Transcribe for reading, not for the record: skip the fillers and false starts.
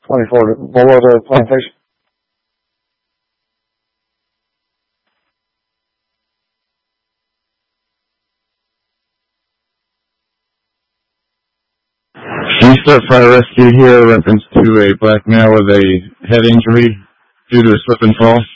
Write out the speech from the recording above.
24 below the plantation. Eastern Fire Rescue here, reference to a black male with a head injury due to a slip and fall.